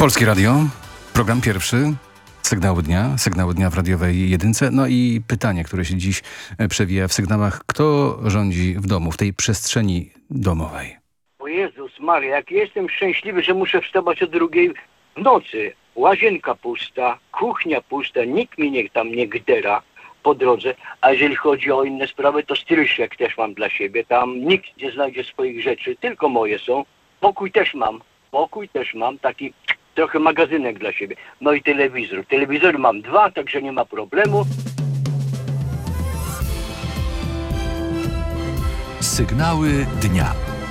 Polskie Radio, program pierwszy, Sygnały dnia w radiowej jedynce. No i pytanie, które się dziś przewija w sygnałach. Kto rządzi w domu, w tej przestrzeni domowej? O Jezus Maria, jak jestem szczęśliwy, że muszę wstawać o 2:00 w nocy. Łazienka pusta, kuchnia pusta, nikt mi tam nie gdera po drodze. A jeżeli chodzi o inne sprawy, to stryszek też mam dla siebie. Tam nikt nie znajdzie swoich rzeczy, tylko moje są. Pokój też mam, taki trochę magazynek dla siebie. No i telewizor. Telewizor mam 2, także nie ma problemu. Sygnały dnia.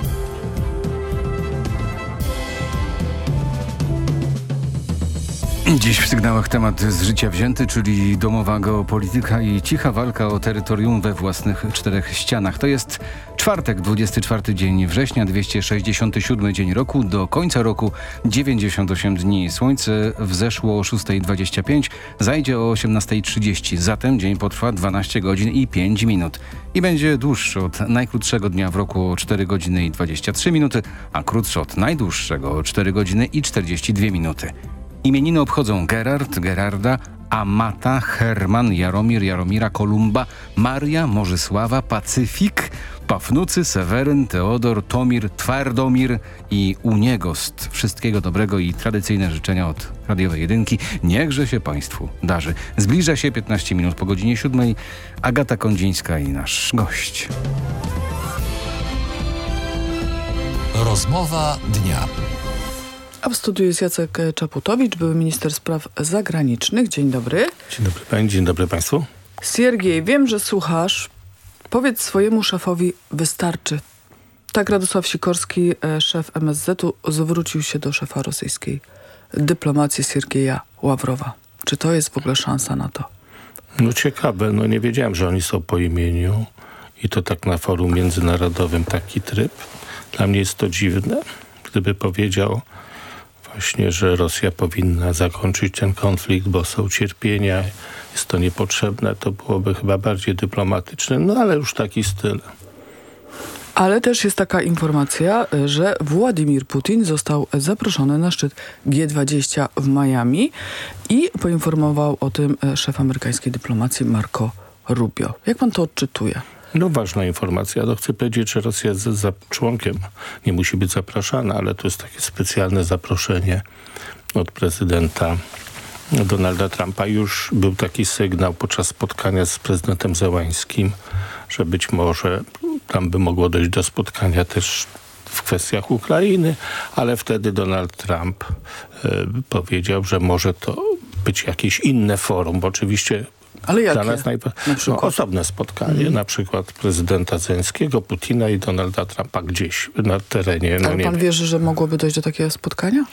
Dziś w sygnałach temat z życia wzięty, czyli domowa geopolityka i cicha walka o terytorium we własnych 4 ścianach. To jest czwartek, 24 dzień września, 267 dzień roku, do końca roku 98 dni. Słońce wzeszło o 6:25, zajdzie o 18:30, zatem dzień potrwa 12 godzin i 5 minut. I będzie dłuższy od najkrótszego dnia w roku o 4 godziny i 23 minuty, a krótszy od najdłuższego o 4 godziny i 42 minuty. Imieniny obchodzą Gerard, Gerarda, Amata, Herman, Jaromir, Jaromira, Kolumba, Maria, Morzysława, Pacyfik, Pafnucy, Seweryn, Teodor, Tomir, Twardomir i Uniegost. Wszystkiego dobrego i tradycyjne życzenia od radiowej jedynki. Niechże się Państwu darzy. Zbliża się 15 minut po godzinie 7. Agata Kondzińska i nasz gość. Rozmowa dnia. A w studiu jest Jacek Czaputowicz, były minister spraw zagranicznych. Dzień dobry. Dzień dobry pani, dzień dobry państwu. Siergiej, wiem, że słuchasz. Powiedz swojemu szefowi, wystarczy. Tak Radosław Sikorski, szef MSZ-u, zwrócił się do szefa rosyjskiej dyplomacji Siergieja Ławrowa. Czy to jest w ogóle szansa na to? No ciekawe, nie wiedziałem, że oni są po imieniu i to tak na forum międzynarodowym taki tryb. Dla mnie jest to dziwne, gdyby powiedział właśnie, że Rosja powinna zakończyć ten konflikt, bo są cierpienia, jest to niepotrzebne, to byłoby chyba bardziej dyplomatyczne, ale już taki styl. Ale też jest taka informacja, że Władimir Putin został zaproszony na szczyt G20 w Miami i poinformował o tym szef amerykańskiej dyplomacji Marco Rubio. Jak pan to odczytuje? Ważna informacja. Chcę powiedzieć, że Rosja jest członkiem, nie musi być zapraszana, ale to jest takie specjalne zaproszenie od prezydenta Donalda Trumpa. Już był taki sygnał podczas spotkania z prezydentem Zełańskim, że być może tam by mogło dojść do spotkania też w kwestiach Ukrainy, ale wtedy Donald Trump powiedział, że może to być jakieś inne forum, bo oczywiście ale jakie? Dla nas osobne spotkanie, na przykład prezydenta Zełenskiego, Putina i Donalda Trumpa gdzieś na terenie. Ale pan wierzy, że mogłoby dojść do takiego spotkania?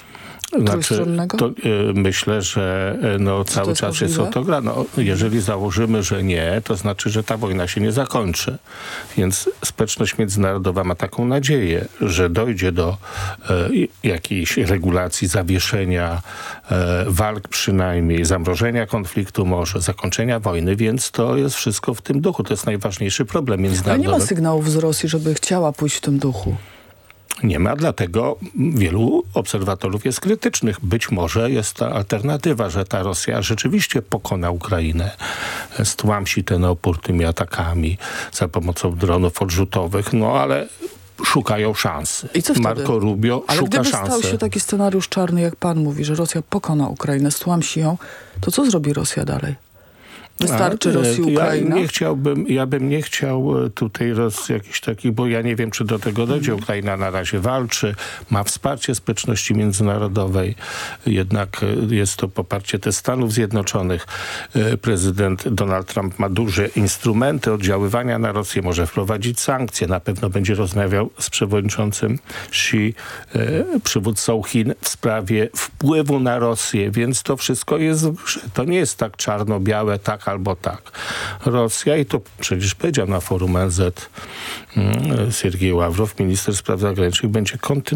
Myślę, że cały czas jest o to gra. Jeżeli założymy, że nie, to znaczy, że ta wojna się nie zakończy. Więc społeczność międzynarodowa ma taką nadzieję, że dojdzie do jakiejś regulacji, zawieszenia walk przynajmniej, zamrożenia konfliktu może, zakończenia wojny, więc to jest wszystko w tym duchu. To jest najważniejszy problem międzynarodowy. Ale nie ma sygnałów z Rosji, żeby chciała pójść w tym duchu. Nie ma, dlatego wielu obserwatorów jest krytycznych. Być może jest ta alternatywa, że ta Rosja rzeczywiście pokona Ukrainę, stłamsi ten opór tymi atakami za pomocą dronów odrzutowych, ale szukają szansy. I co wtedy? Marco Rubio szuka szansy. Ale gdyby stał się taki scenariusz czarny, jak pan mówi, że Rosja pokona Ukrainę, stłamsi ją, to co zrobi Rosja dalej? Wystarczy Rosji Ukraina? Ja bym nie chciał tutaj jakichś takich, bo ja nie wiem, czy do tego dojdzie. Ukraina na razie walczy, ma wsparcie społeczności międzynarodowej, jednak jest to poparcie też Stanów Zjednoczonych. Prezydent Donald Trump ma duże instrumenty oddziaływania na Rosję, może wprowadzić sankcje, na pewno będzie rozmawiał z przewodniczącym Xi, przywódcą Chin w sprawie wpływu na Rosję, więc to wszystko jest w grze. To nie jest tak czarno-białe, tak albo tak. Rosja, i to przecież powiedział na forum ONZ Siergiej Ławrow, minister spraw zagranicznych, będzie kontynuować